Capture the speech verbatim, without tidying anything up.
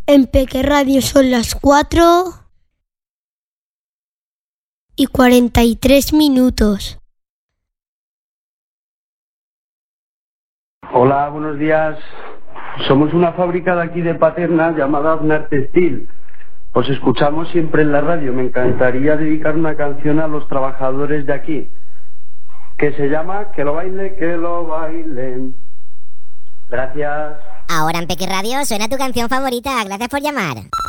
En Peque Radio son las cuatro y cuarenta y tres minutos. Hola, buenos días. Somos una fábrica de aquí de Paterna llamada Aznar Textil. Os escuchamos siempre en la radio. Me encantaría dedicar una canción a los trabajadores de aquí, que se llama Que lo baile, que lo bailen. Gracias. Ahora en Peque Radio suena tu canción favorita. Gracias por llamar.